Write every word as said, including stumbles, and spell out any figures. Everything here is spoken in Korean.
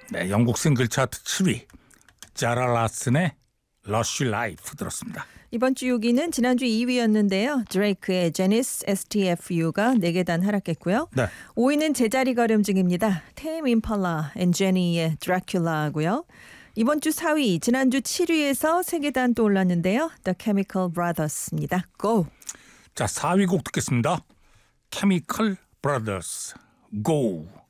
네, 영국 싱글 차트 칠 위 자라 라슨의 러쉬 라이프 들었습니다. 이번 주 육 위는 지난주 이 위였는데요. 드레이크의 제니스 에스티에프유가 네 계단 하락했고요. 네. 오 위는 제자리 걸음 중입니다. 테임 임팔라 앤 제니의 드라큘라고요. 이번 주 사 위, 지난주 칠 위에서 세 계단 또 올랐는데요. The Chemical Brothers입니다. Go! 자, 사 위 곡 듣겠습니다. Chemical Brothers, Go!